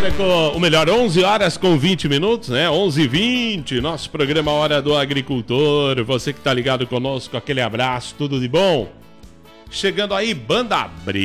agora com, 11 horas com 20 minutos, né? 11h20, nosso programa Hora do Agricultor. Você que tá ligado conosco, aquele abraço, tudo de bom? Chegando aí, Banda Abril.